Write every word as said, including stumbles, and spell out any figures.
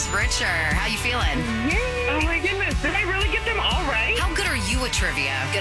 Chris Britcher. How you feeling? Yay! Oh my goodness, did I really get them all right? How good are you at trivia?